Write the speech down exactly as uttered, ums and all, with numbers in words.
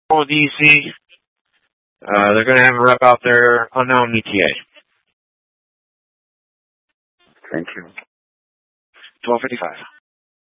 with E C. Uh, they're going to have a rep out there unknown E T A. Thank you. twelve fifty-five.